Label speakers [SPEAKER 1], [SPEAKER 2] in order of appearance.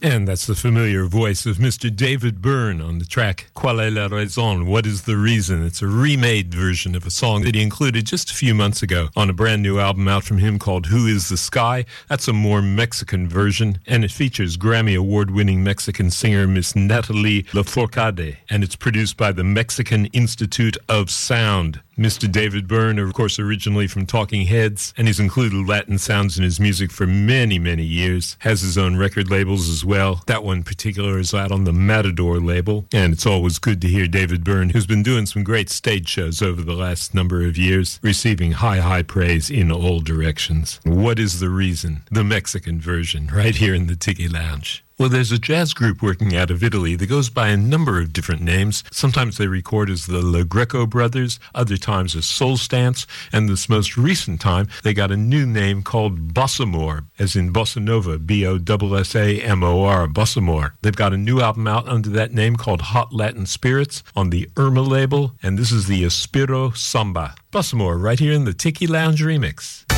[SPEAKER 1] And that's the familiar voice of Mr. David Byrne on the track Quelle est la raison? What is the reason? It's a remade version of a song that he included just a few months ago on a brand new album out from him called Who is the Sky? That's a more Mexican version, and it features Grammy award-winning Mexican singer Miss Natalie Lafourcade, and it's produced by the Mexican Institute of Sound. Mr. David Byrne, of course, originally from Talking Heads, and he's included Latin sounds in his music for many, many years. Has his own record labels as well. That one in particular is out on the Matador label, and it's always good to hear David Byrne, who's been doing some great stage shows over the last number of years, receiving high praise in all directions. What is the reason? The Mexican version, right here in the Tiki Lounge. Well, there's a jazz group working out of Italy that goes by a number of different names. Sometimes they record as the La Greco Brothers, other times as Soul Stance, and this most recent time they got a new name called Bossamore, as in Bossa Nova, Bossamor, Bossamore. They've got a new album out under that name called Hot Latin Spirits on the Irma label, and this is the Aspiro Samba. Bossamore, right here in the Tiki Lounge remix.